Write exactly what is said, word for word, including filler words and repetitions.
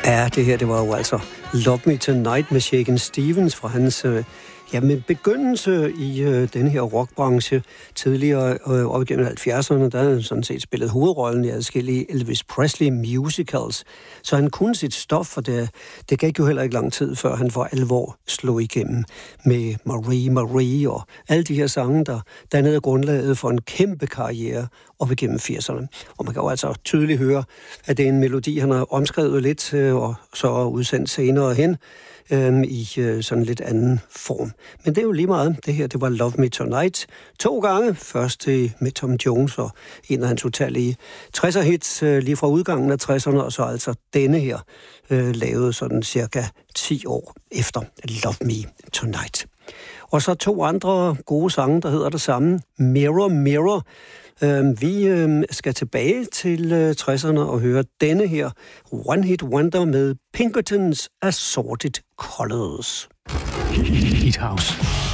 Ja, det her, det var jo altså Love Me Tonight med Shakin' Stevens fra hans øh, ja, med begyndelse i øh, den her rockbranche. Tidligere øh, op igennem halvfjerdserne, der havde han sådan set spillet hovedrollen i adskillige Elvis Presley musicals. Så han kunne sit stof, for det, det gik jo heller ikke lang tid, før han for alvor slog igennem med Marie Marie og alle de her sange, der dannede grundlaget for en kæmpe karriere op igennem firserne. Og man kan jo altså tydeligt høre, at det er en melodi, han har omskrevet lidt øh, og så udsendt senere hen øh, i øh, sådan lidt anden form. Men det er jo lige meget. Det her, det var Love Me Tonight. To gange. Først med Tom Jones og en af hans utallige tresser-hits øh, lige fra udgangen af tresserne, og så altså denne her, øh, lavet sådan cirka ti år efter Love Me Tonight. Og så to andre gode sange, der hedder det samme. Mirror, Mirror. Uh, vi uh, skal tilbage til uh, tresserne og høre denne her One Hit Wonder med Pinkertons Assorted Colors. Hit House.